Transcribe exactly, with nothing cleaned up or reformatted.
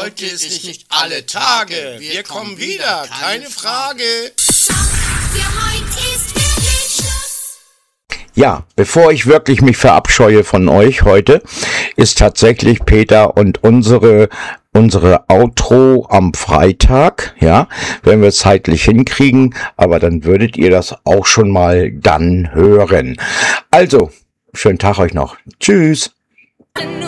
Heute ist nicht alle Tage. Wir kommen wieder, keine Frage. Für heute ist wirklich Schluss. Ja, bevor ich wirklich mich verabscheue von euch heute, ist tatsächlich Peter und unsere unsere Outro am Freitag, ja, wenn wir es zeitlich hinkriegen, aber dann würdet ihr das auch schon mal dann hören. Also, schönen Tag euch noch. Tschüss.